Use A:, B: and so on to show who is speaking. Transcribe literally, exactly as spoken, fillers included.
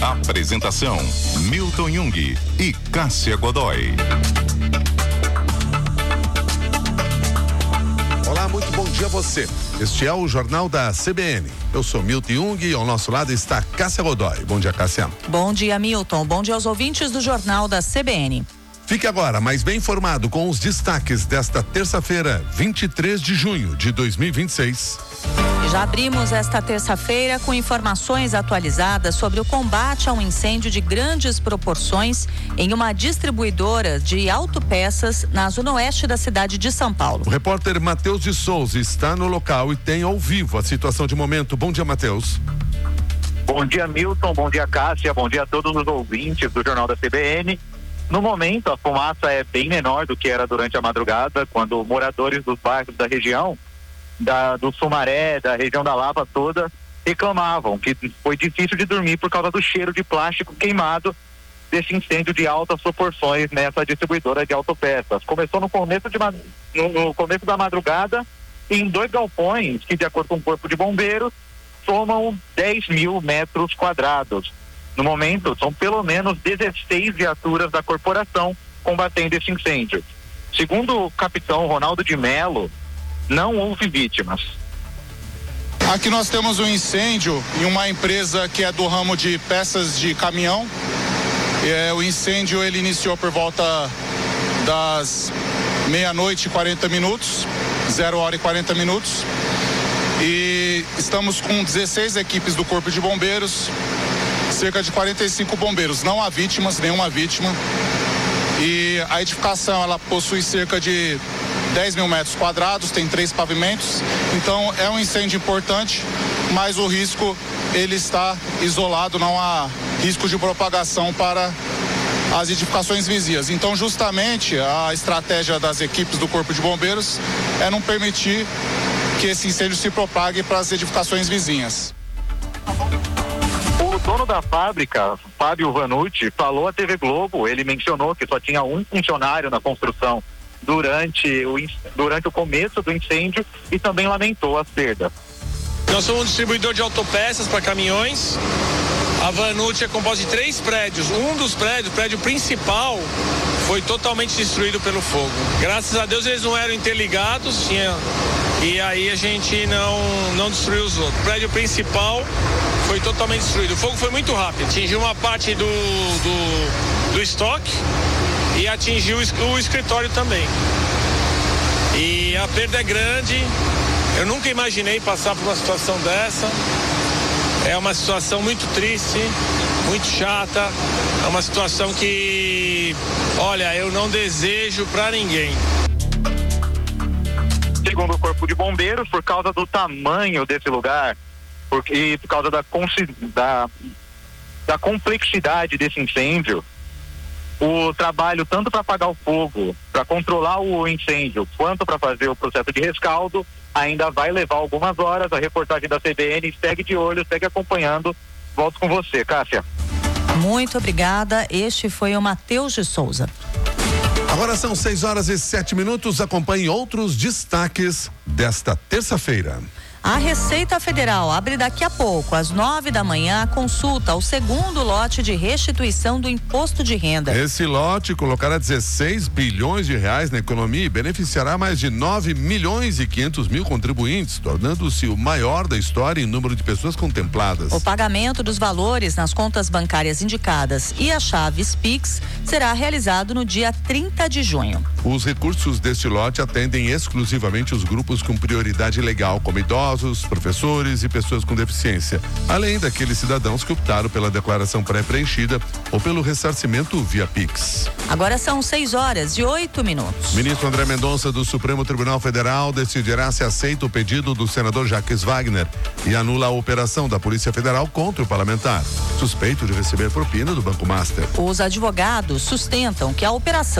A: Apresentação: Milton Jung e Cássia Godoy.
B: Olá, muito bom dia a você. Este é o Jornal da C B N. Eu sou Milton Jung e ao nosso lado está Cássia Godoy. Bom dia, Cássia.
C: Bom dia, Milton. Bom dia aos ouvintes do Jornal da C B N.
B: Fique agora mais bem informado com os destaques desta terça-feira, vinte e três de junho de dois mil e vinte e seis.
C: Já abrimos esta terça-feira com informações atualizadas sobre o combate a um incêndio de grandes proporções em uma distribuidora de autopeças na zona oeste da cidade de São Paulo.
B: O repórter Matheus de Souza está no local e tem ao vivo a situação de momento. Bom dia, Matheus.
D: Bom dia, Milton. Bom dia, Cássia. Bom dia a todos os ouvintes do Jornal da C B N. No momento, a fumaça é bem menor do que era durante a madrugada, quando moradores dos bairros da região, da, do Sumaré, da região da Lapa toda, reclamavam que foi difícil de dormir por causa do cheiro de plástico queimado desse incêndio de altas proporções nessa distribuidora de autopeças. Começou no começo, de, no, no começo da madrugada em dois galpões que, de acordo com o Corpo de Bombeiros, somam dez mil metros quadrados. No momento, são pelo menos dezesseis viaturas da corporação combatendo esse incêndio. Segundo o capitão Ronaldo de Mello, não houve vítimas.
E: Aqui nós temos um incêndio em uma empresa que é do ramo de peças de caminhão. É, o incêndio ele iniciou por volta das meia-noite e quarenta minutos, zero hora e quarenta minutos. E estamos com dezesseis equipes do Corpo de Bombeiros, cerca de quarenta e cinco bombeiros. Não há vítimas, nenhuma vítima. E a edificação, ela possui cerca de dez mil metros quadrados, tem três pavimentos. Então é um incêndio importante, mas o risco, ele está isolado, não há risco de propagação para as edificações vizinhas. Então, justamente, a estratégia das equipes do Corpo de Bombeiros é não permitir que esse incêndio se propague para as edificações vizinhas.
D: O dono da fábrica, Fábio Vanucci, falou à T V Globo, ele mencionou que só tinha um funcionário na construção durante o, durante o começo do incêndio e também lamentou as perdas.
F: Nós somos um distribuidor de autopeças para caminhões. A Vanucci é composta de três prédios. Um dos prédios, o prédio principal, foi totalmente destruído pelo fogo. Graças a Deus eles não eram interligados, tinha, e aí a gente não, não destruiu os outros. O prédio principal foi totalmente destruído. O fogo foi muito rápido, atingiu uma parte do, do, do estoque e atingiu o escritório também. E a perda é grande. Eu nunca imaginei passar por uma situação dessa. É uma situação muito triste, muito chata. É uma situação que, olha, eu não desejo para ninguém.
D: Segundo o Corpo de Bombeiros, por causa do tamanho desse lugar, porque, e por causa da, da, da complexidade desse incêndio, o trabalho tanto para apagar o fogo, para controlar o incêndio, quanto para fazer o processo de rescaldo, ainda vai levar algumas horas. A reportagem da C B N segue de olho, segue acompanhando. Volto com você, Cássia.
C: Muito obrigada. Este foi o Matheus de Souza.
B: Agora são seis horas e sete minutos. Acompanhe outros destaques desta terça-feira.
C: A Receita Federal abre daqui a pouco, às nove da manhã, a consulta ao segundo lote de restituição do imposto de renda.
B: Esse lote colocará dezesseis bilhões de reais na economia e beneficiará mais de nove milhões e quinhentos mil contribuintes, tornando-se o maior da história em número de pessoas contempladas.
C: O pagamento dos valores nas contas bancárias indicadas e as chaves Pix será realizado no dia trinta de junho.
B: Os recursos deste lote atendem exclusivamente os grupos com prioridade legal, como idosos, professores e pessoas com deficiência, além daqueles cidadãos que optaram pela declaração pré-preenchida ou pelo ressarcimento via Pix.
C: Agora são seis horas e oito minutos.
B: Ministro André Mendonça do Supremo Tribunal Federal decidirá se aceita o pedido do senador Jacques Wagner e anula a operação da Polícia Federal contra o parlamentar, suspeito de receber propina do Banco Master.
C: Os advogados sustentam que a operação